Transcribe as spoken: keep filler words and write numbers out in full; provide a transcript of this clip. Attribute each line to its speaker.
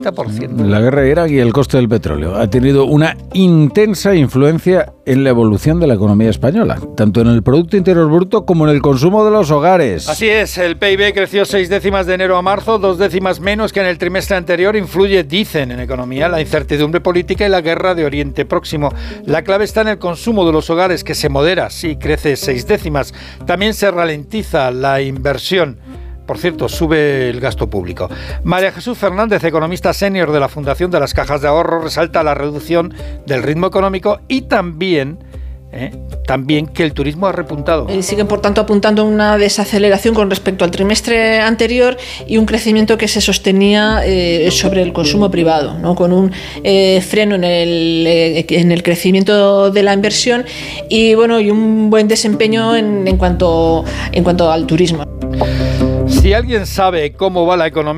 Speaker 1: por ciento.
Speaker 2: La guerra de Irak y el coste del petróleo ha tenido una intensa influencia en la evolución de la economía española, tanto en el Producto Interior Bruto como en el consumo de los hogares.
Speaker 1: Así es, el P I B creció seis décimas de enero a marzo, dos décimas menos que en el trimestre anterior. Influye, dicen en economía, la incertidumbre política y la guerra de Oriente Próximo. La clave está en el consumo de los hogares, que se modera, sí, crece seis décimas. También se ralentiza la inversión. Por cierto, sube el gasto público. María Jesús Fernández, economista senior de la Fundación de las Cajas de Ahorro, resalta la reducción del ritmo económico y también, eh, también que el turismo ha repuntado.
Speaker 3: Y siguen, por tanto, apuntando una desaceleración con respecto al trimestre anterior y un crecimiento que se sostenía eh, sobre el consumo privado, ¿no? Con un eh, freno en el, eh, en el crecimiento de la inversión y, bueno, y un buen desempeño en, en cuanto, en cuanto al turismo.
Speaker 1: Si alguien sabe cómo va la economía